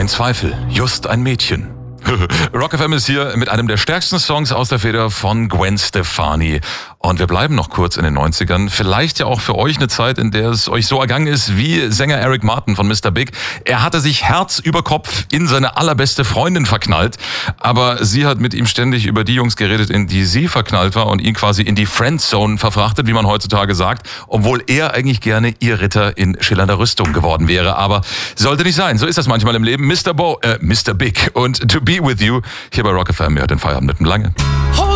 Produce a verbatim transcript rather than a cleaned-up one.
Kein Zweifel, just ein Mädchen. Rock F M ist hier mit einem der stärksten Songs aus der Feder von Gwen Stefani. Und wir bleiben noch kurz in den neunzigern. Vielleicht ja auch für euch eine Zeit, in der es euch so ergangen ist wie Sänger Eric Martin von Mister Big. Er hatte sich Herz über Kopf in seine allerbeste Freundin verknallt. Aber sie hat mit ihm ständig über die Jungs geredet, in die sie verknallt war und ihn quasi in die Friendzone verfrachtet, wie man heutzutage sagt. Obwohl er eigentlich gerne ihr Ritter in schillernder Rüstung geworden wäre. Aber sollte nicht sein. So ist das manchmal im Leben. Mister Bo, äh, Mister Big und To Be With You hier bei Rock F M. Ihr hört den Feierabend mit dem Lange.